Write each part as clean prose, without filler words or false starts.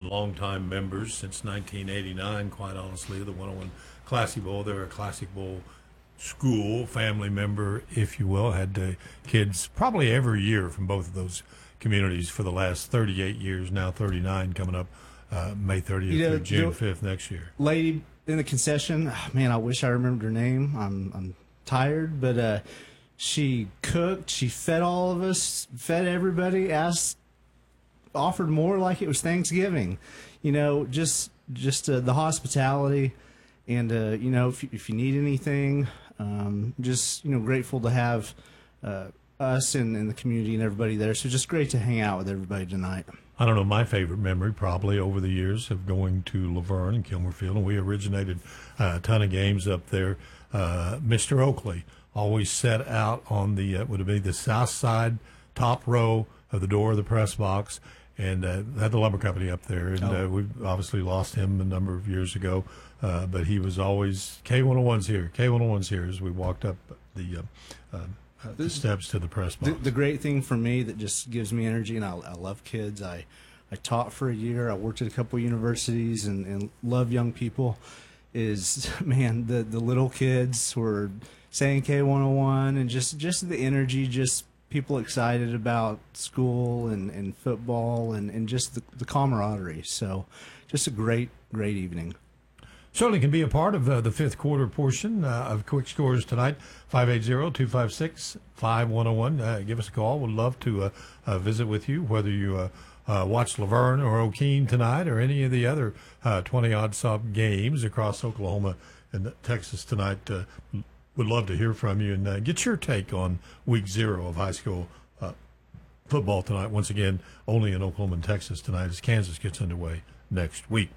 longtime members since 1989, quite honestly, the 101 Classic Bowl. They're a Classic Bowl school, family member, if you will. Had kids probably every year from both of those communities for the last 38 years, now 39 coming up May 30th through June 5th next year. Lady in the concession, man, I wish I remembered her name. I'm tired, but she cooked, she fed all of us, fed everybody, offered more like it was Thanksgiving. Just the hospitality, and if you need anything, just grateful to have us and the community and everybody there. So just great to hang out with everybody tonight. I don't know, my favorite memory probably over the years of going to Laverne and Kilmer Field, and we originated a ton of games up there. Mr. Oakley always set out on the would it be the south side top row of the door of the press box, and had the lumber company up there, and we've obviously lost him a number of years ago, but he was always K101's here as we walked up the steps to the press box. The great thing for me that just gives me energy, and I love kids. I taught for a year. I worked at a couple universities and love young people. Is, man, the little kids were saying K101, and just the energy, just people excited about school and football and just the camaraderie. So just a great evening. Certainly can be a part of the fifth quarter portion of Quick Scores tonight. 580-256-5101. Give us a call. We'd love to visit with you, whether you watch Laverne or O'Keene tonight or any of the other 20-odd sub games across Oklahoma and Texas tonight. Would love to hear from you and get your take on week 0 of high school football tonight. Once again, only in Oklahoma and Texas tonight as Kansas gets underway next week.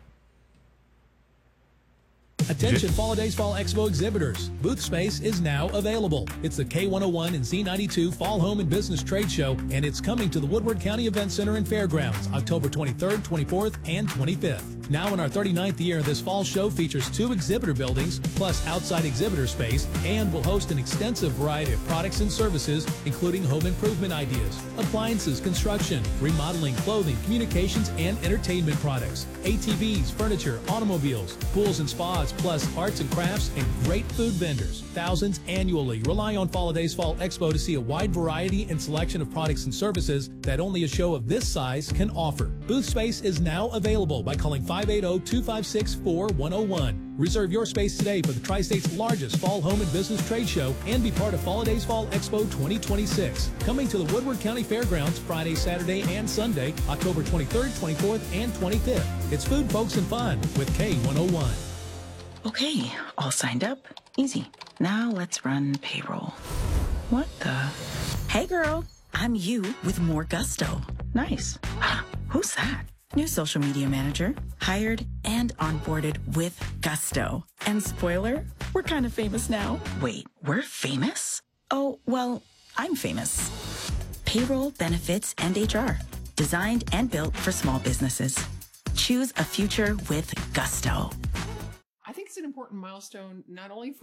Attention Fall Days Fall Expo exhibitors. Booth space is now available. It's the K101 and Z92 Fall Home and Business Trade Show, and it's coming to the Woodward County Event Center and Fairgrounds October 23rd, 24th, and 25th. Now in our 39th year, this fall show features 2 exhibitor buildings plus outside exhibitor space, and will host an extensive variety of products and services, including home improvement ideas, appliances, construction, remodeling, clothing, communications, and entertainment products, ATVs, furniture, automobiles, pools and spas, plus arts and crafts and great food vendors. Thousands annually rely on Fall Days Fall Expo to see a wide variety and selection of products and services that only a show of this size can offer. Booth space is now available by calling 580-256-4101. Reserve your space today for the Tri-State's largest fall home and business trade show and be part of Fall Days Fall Expo 2026. Coming to the Woodward County Fairgrounds Friday, Saturday, and Sunday, October 23rd, 24th, and 25th. It's food, folks, and fun with K101. Okay, all signed up. Easy. Now let's run payroll. What the? Hey girl, I'm you with more gusto. Nice. Who's that? New social media manager, hired and onboarded with gusto. And spoiler, we're kind of famous now. Wait, we're famous? Oh, well, I'm famous. Payroll, benefits, and HR. Designed and built for small businesses. Choose a future with gusto. I think it's an important milestone, not only for